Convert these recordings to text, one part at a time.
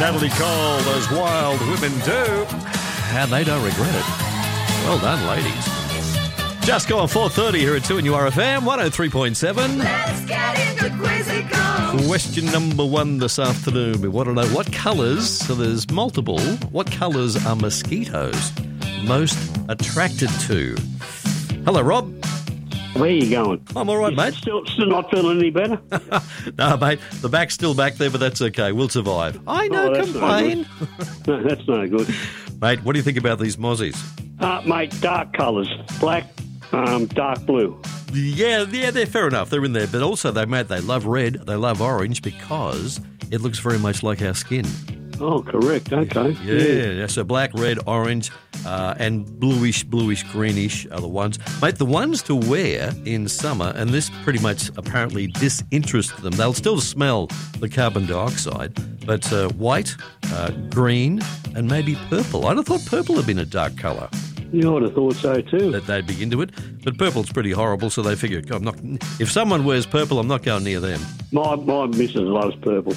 Natalie Cole, those wild women do. And they don't regret it. Well done, ladies. Just gone 4:30 here at 2 and URFM 103.7. Let's get into Quizzical. Question number 1 this afternoon. We want to know what colours, so there's multiple, what colours are mosquitoes most attracted to? Hello, Rob. Where are you going? I'm all right, mate. Still not feeling any better? No, mate, the back's still back there, but that's okay. We'll survive. I know, that's complain. No, that's no good. Mate, what do you think about these mozzies? Mate, dark colours. Black, dark blue. Yeah, they're fair enough. They're in there. But also, they love red, they love orange because it looks very much like our skin. Oh, correct. Okay. Yeah. So black, red, orange, and bluish, greenish are the ones. Mate, the ones to wear in summer, and this pretty much apparently disinterests them. They'll still smell the carbon dioxide, but white, green, and maybe purple. I'd have thought purple had been a dark colour. You would have thought so too. That they'd be into it. But purple's pretty horrible, so they figure, if someone wears purple, I'm not going near them. My missus loves purple.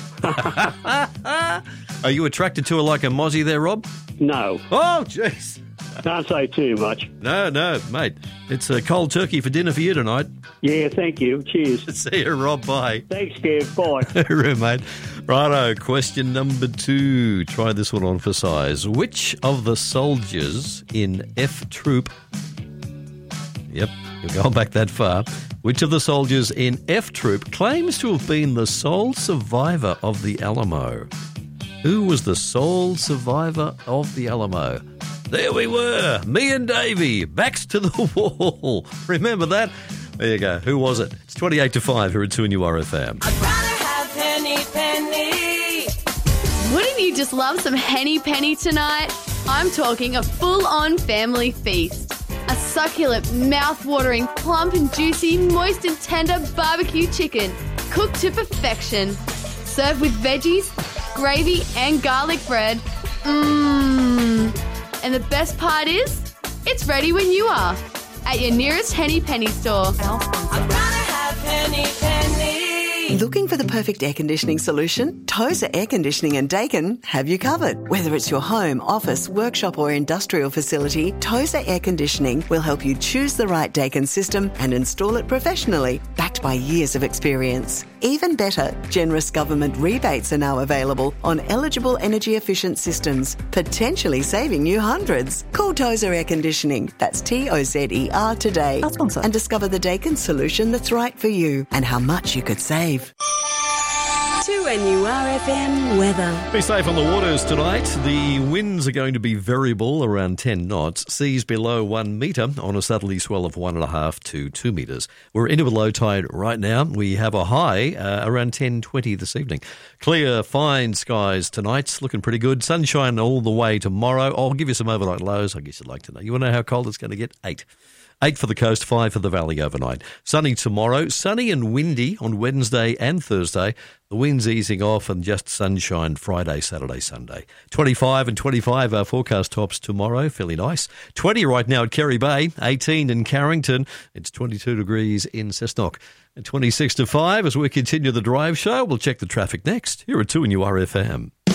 Are you attracted to her like a mozzie there, Rob? No. Oh, jeez. Can't say too much. No, mate. It's a cold turkey for dinner for you tonight. Yeah, thank you. Cheers. See you, Rob. Bye. Thanks, Kev. Bye. Hooroo, mate. Righto, question number 2. Try this one on for size. Which of the soldiers in F Troop... Yep, you're going back that far. Which of the soldiers in F Troop claims to have been the sole survivor of the Alamo? Who was the sole survivor of the Alamo? There we were, me and Davey, backs to the wall. Remember that? There you go. Who was it? It's 28-5 here at 2 and URFM. I'd rather have Henny Penny. Wouldn't you just love some Henny Penny tonight? I'm talking a full-on family feast. A succulent, mouth-watering, plump and juicy, moist and tender barbecue chicken, cooked to perfection. Served with veggies, gravy and garlic bread. Mmm. And the best part is, it's ready when you are. At your nearest Henny Penny store. I'd rather have Henny Penny. Looking for the perfect air conditioning solution? Tozer Air Conditioning and Dakin have you covered. Whether it's your home, office, workshop or industrial facility, Tozer Air Conditioning will help you choose the right Dakin system and install it professionally, backed by years of experience. Even better, generous government rebates are now available on eligible energy-efficient systems, potentially saving you hundreds. Call Tozer Air Conditioning, that's Tozer today, and discover the Dakin solution that's right for you and how much you could save. 2NURFM weather. Be safe on the waters tonight. The winds are going to be variable around 10 knots. Seas below 1 metre on a southerly swell of 1.5 to 2 metres. We're into a low tide right now. We have a high around 10:20 this evening. Clear, fine skies tonight. Looking pretty good. Sunshine all the way tomorrow. I'll give you some overnight lows. I guess you'd like to know. You want to know how cold it's going to get? 8. 8 for the coast, 5 for the valley overnight. Sunny tomorrow, sunny and windy on Wednesday and Thursday. The wind's easing off and just sunshine Friday, Saturday, Sunday. 25 and 25 are forecast tops tomorrow. Fairly nice. 20 right now at Kerry Bay, 18 in Carrington. It's 22 degrees in Cessnock. At 26 to 5 as we continue the drive show. We'll check the traffic next here at 2 and URFM.